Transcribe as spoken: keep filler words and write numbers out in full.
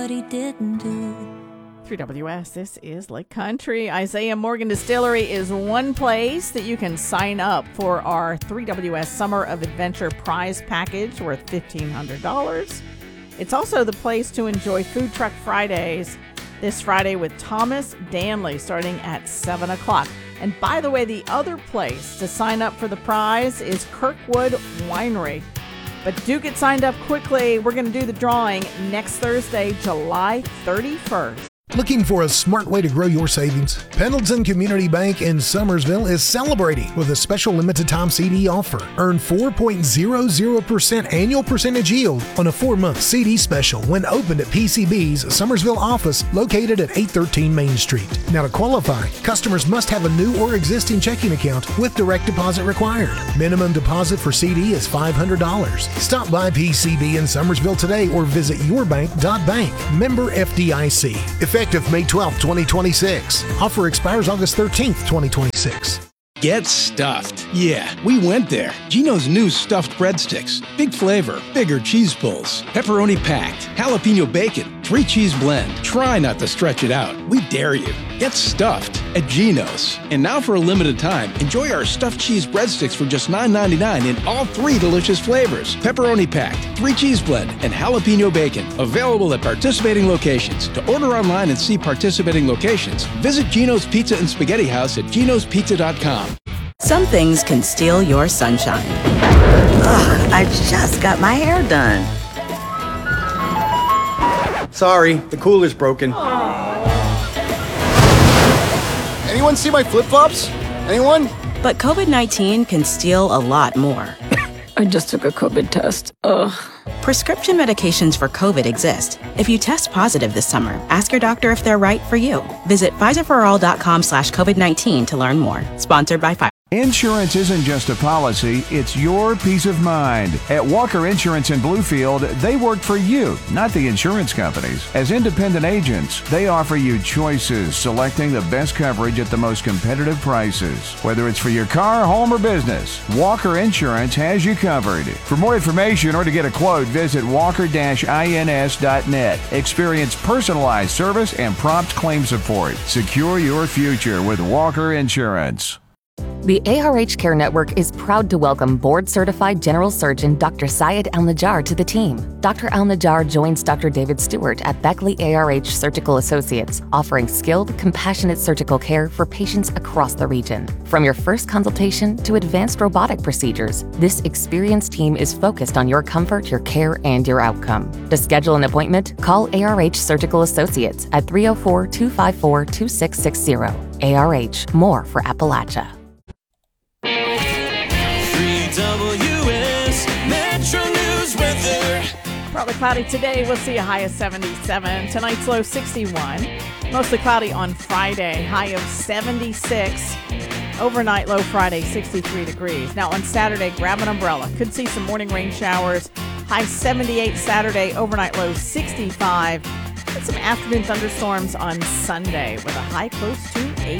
But he didn't do. three W S, this is Lake Country. Isaiah Morgan Distillery is one place that you can sign up for our three W S Summer of Adventure prize package worth fifteen hundred dollars. It's also the place to enjoy Food Truck Fridays this Friday with Thomas Danley starting at seven o'clock. And by the way, the other place to sign up for the prize is Kirkwood Winery. But do get signed up quickly. We're going to do the drawing next Thursday, July thirty-first. Looking for a smart way to grow your savings? Pendleton Community Bank in Summersville is celebrating with a special limited time C D offer. Earn four point zero zero percent annual percentage yield on a four-month C D special when opened at P C B's Summersville office located at eight thirteen Main Street. Now to qualify, customers must have a new or existing checking account with direct deposit required. Minimum deposit for C D is five hundred dollars. Stop by P C B in Summersville today or visit yourbank dot bank. Member F D I C. Effective May twelfth, twenty twenty-six. Offer expires August thirteenth, twenty twenty-six. Get stuffed. Yeah, we went there. Gino's new stuffed breadsticks. Big flavor, bigger cheese pulls, pepperoni packed, jalapeno bacon, three cheese blend. Try not to stretch it out. We dare you. Get stuffed at Gino's. And now for a limited time, enjoy our stuffed cheese breadsticks for just nine ninety-nine in all three delicious flavors. Pepperoni packed, three cheese blend, and jalapeno bacon. Available at participating locations. To order online and see participating locations, visit Gino's Pizza and Spaghetti House at ginos pizza dot com. Some things can steal your sunshine. Ugh, I just got my hair done. Sorry, the cooler's broken. Anyone see my flip-flops? Anyone? But COVID nineteen can steal a lot more. I just took a COVID test. Ugh. Prescription medications for COVID exist. If you test positive this summer, ask your doctor if they're right for you. Visit Pfizer for all dot com slash COVID nineteen to learn more. Sponsored by Pfizer. Insurance isn't just a policy, it's your peace of mind. At Walker Insurance in Bluefield, they work for you, not the insurance companies. As independent agents, they offer you choices, selecting the best coverage at the most competitive prices. Whether it's for your car, home, or business, Walker Insurance has you covered. For more information or to get a quote, visit walker dash ins dot net. Experience personalized service and prompt claim support. Secure your future with Walker Insurance. The A R H Care Network is proud to welcome board-certified general surgeon Doctor Syed Al-Najjar to the team. Doctor Al-Najjar joins Doctor David Stewart at Beckley A R H Surgical Associates, offering skilled, compassionate surgical care for patients across the region. From your first consultation to advanced robotic procedures, this experienced team is focused on your comfort, your care, and your outcome. To schedule an appointment, call A R H Surgical Associates at three oh four, two five four, two six six zero. A R H, more for Appalachia. W S Metro News weather. Partly cloudy today. We'll see a high of seventy-seven. Tonight's low sixty-one. Mostly cloudy on Friday. High of seventy-six. Overnight low Friday, sixty-three degrees. Now on Saturday, grab an umbrella. Could see some morning rain showers. High seventy-eight Saturday. Overnight low sixty-five. And some afternoon thunderstorms on Sunday with a high close to eighty.